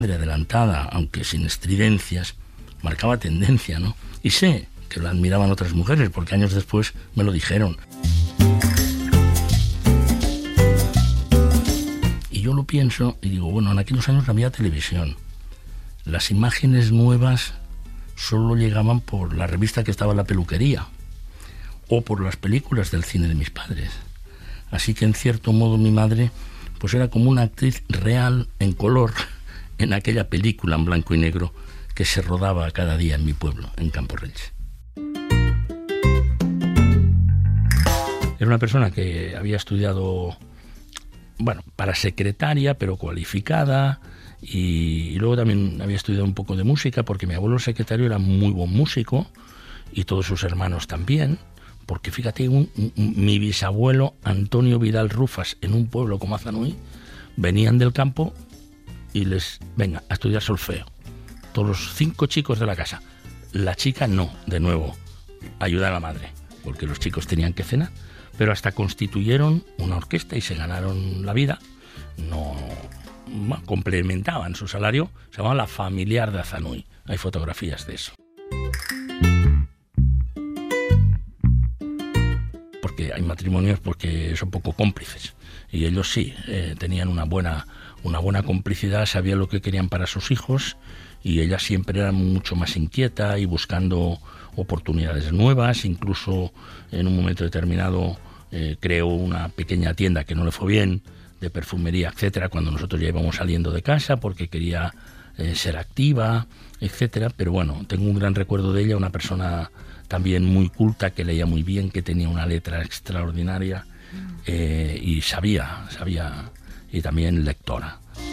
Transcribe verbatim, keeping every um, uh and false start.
adelantada, aunque sin estridencias, marcaba tendencia, ¿no? Y sé que la admiraban otras mujeres, porque años después me lo dijeron. Y yo lo pienso y digo, bueno, en aquellos años no había televisión. Las imágenes nuevas solo llegaban por la revista que estaba en la peluquería o por las películas del cine de mis padres. Así que, en cierto modo, mi madre pues era como una actriz real en color en aquella película en blanco y negro que se rodaba cada día en mi pueblo, en Camporrells. Era una persona que había estudiado, bueno, para secretaria, pero cualificada, y, y luego también había estudiado un poco de música, porque mi abuelo secretario era muy buen músico, y todos sus hermanos también, porque fíjate, un, un, mi bisabuelo Antonio Vidal Rufas, en un pueblo como Azanuy, venían del campo y les, venga, a estudiar solfeo. Todos los cinco chicos de la casa. La chica no, de nuevo, ayuda a la madre, porque los chicos tenían que cenar, pero hasta constituyeron una orquesta y se ganaron la vida. No, bueno, complementaban su salario, se llamaba La Familiar de Azanuy. Hay fotografías de eso. Porque hay matrimonios porque son poco cómplices, y ellos sí, eh, tenían una buena, una buena complicidad, sabían lo que querían para sus hijos, y ella siempre era mucho más inquieta y buscando oportunidades nuevas. Incluso en un momento determinado eh, creó una pequeña tienda que no le fue bien, de perfumería, etcétera, cuando nosotros ya íbamos saliendo de casa, porque quería eh, ser activa, etcétera. Pero bueno, tengo un gran recuerdo de ella, una persona también muy culta, que leía muy bien, que tenía una letra extraordinaria, eh, y sabía, sabía, y también lectora.